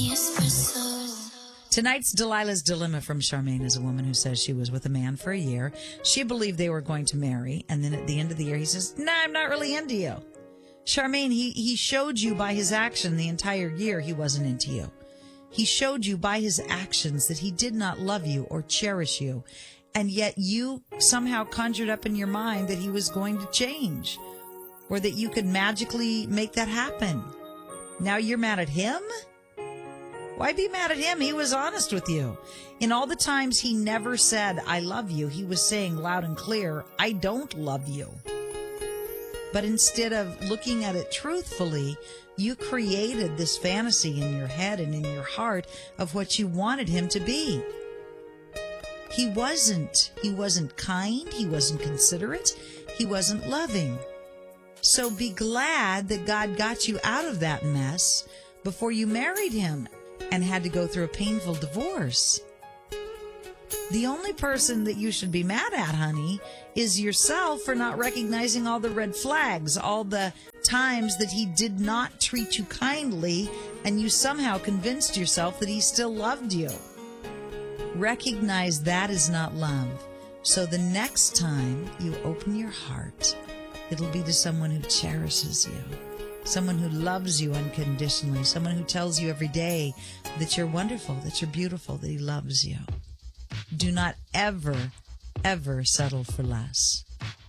Tonight's Delilah's Dilemma from Charmaine is a woman who says she was with a man for a year. She believed they were going to marry, and then at the end of the year, he says, "Nah, I'm not really into you." Charmaine, he showed you by his action the entire year he wasn't into you. He showed you by his actions that he did not love you or cherish you, and yet you somehow conjured up in your mind that he was going to change, or that you could magically make that happen. Now you're mad at him? Why be mad at him? He was honest with you. In all the times he never said, "I love you," he was saying loud and clear, "I don't love you." But instead of looking at it truthfully, you created this fantasy in your head and in your heart of what you wanted him to be. He wasn't. He wasn't kind. He wasn't considerate. He wasn't loving. So be glad that God got you out of that mess before you married him and had to go through a painful divorce. The only person that you should be mad at, honey, is yourself for not recognizing all the red flags, all the times that he did not treat you kindly, and you somehow convinced yourself that he still loved you. Recognize that is not love. So the next time you open your heart, it'll be to someone who cherishes you, someone who loves you unconditionally, someone who tells you every day that you're wonderful, that you're beautiful, that he loves you. Do not ever, ever settle for less.